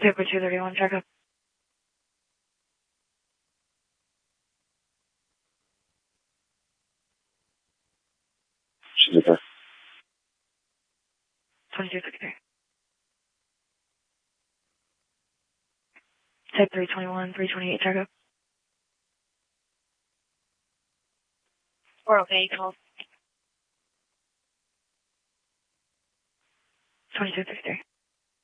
Super 231, check up. She's okay. 2263. Type 321, 328, check up. We're okay, call. 2263.